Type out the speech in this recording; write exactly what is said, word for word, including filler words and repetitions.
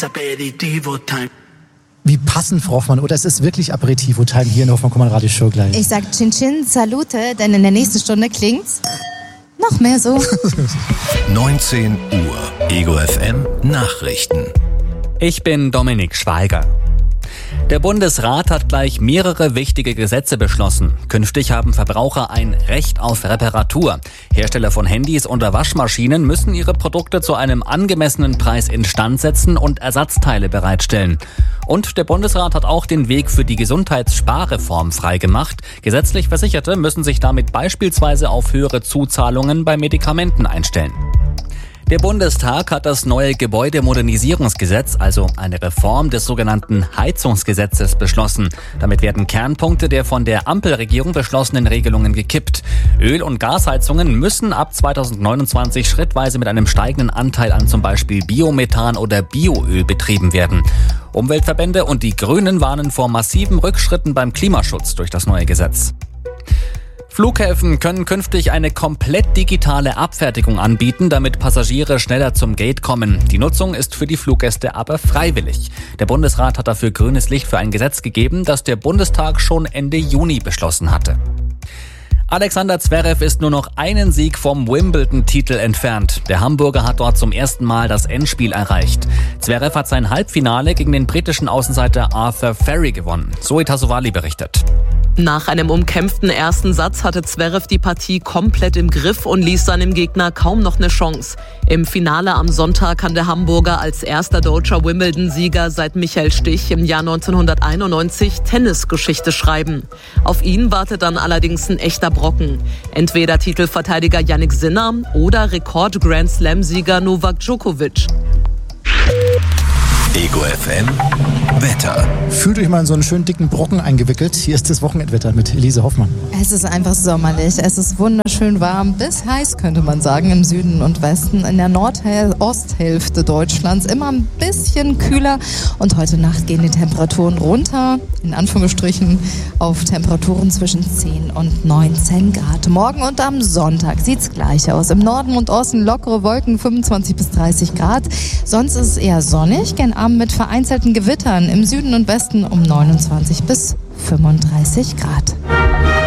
it's aperitivo time. Wie passend, Frau Hoffmann, oder es ist wirklich Aperitivo-Time hier in der Hoffmann-Kommand-Radio-Show gleich. Ich sag Chin Chin Salute, denn in der nächsten Stunde klingt's noch mehr so. neunzehn Uhr, Ego F M Nachrichten. Ich bin Dominik Schweiger. Der Bundesrat hat gleich mehrere wichtige Gesetze beschlossen. Künftig haben Verbraucher ein Recht auf Reparatur. Hersteller von Handys oder Waschmaschinen müssen ihre Produkte zu einem angemessenen Preis instand setzen und Ersatzteile bereitstellen. Und der Bundesrat hat auch den Weg für die Gesundheitssparreform freigemacht. Gesetzlich Versicherte müssen sich damit beispielsweise auf höhere Zuzahlungen bei Medikamenten einstellen. Der Bundestag hat das neue Gebäudemodernisierungsgesetz, also eine Reform des sogenannten Heizungsgesetzes, beschlossen. Damit werden Kernpunkte der von der Ampelregierung beschlossenen Regelungen gekippt. Öl- und Gasheizungen müssen ab zweitausendneunundzwanzig schrittweise mit einem steigenden Anteil an zum Beispiel Biomethan oder Bioöl betrieben werden. Umweltverbände und die Grünen warnen vor massiven Rückschritten beim Klimaschutz durch das neue Gesetz. Flughäfen können künftig eine komplett digitale Abfertigung anbieten, damit Passagiere schneller zum Gate kommen. Die Nutzung ist für die Fluggäste aber freiwillig. Der Bundesrat hat dafür grünes Licht für ein Gesetz gegeben, das der Bundestag schon Ende Juni beschlossen hatte. Alexander Zverev ist nur noch einen Sieg vom Wimbledon-Titel entfernt. Der Hamburger hat dort zum ersten Mal das Endspiel erreicht. Zverev hat sein Halbfinale gegen den britischen Außenseiter Arthur Ferry gewonnen. Zoe Tassovali berichtet. Nach einem umkämpften ersten Satz hatte Zverev die Partie komplett im Griff und ließ seinem Gegner kaum noch eine Chance. Im Finale am Sonntag kann der Hamburger als erster deutscher Wimbledon-Sieger seit Michael Stich im Jahr neunzehnhunderteinundneunzig Tennisgeschichte schreiben. Auf ihn wartet dann allerdings ein echter Brocken. Entweder Titelverteidiger Jannik Sinner oder Rekord-Grand-Slam-Sieger Novak Djokovic. Ego F M Wetter. Fühlt euch mal in so einen schönen dicken Brocken eingewickelt. Hier ist das Wochenendwetter mit Elise Hoffmann. Es ist einfach sommerlich. Es ist wunderschön warm, bis heiß könnte man sagen, im Süden und Westen. In der Nordosthälfte Deutschlands immer ein bisschen kühler. Und heute Nacht gehen die Temperaturen runter, in Anführungsstrichen, auf Temperaturen zwischen zehn und neunzehn Grad. Morgen und am Sonntag sieht es gleich aus. Im Norden und Osten lockere Wolken, fünfundzwanzig bis dreißig Grad. Sonst ist es eher sonnig, gern Abend mit vereinzelten Gewittern. Im Süden und Westen um neunundzwanzig bis fünfunddreißig Grad.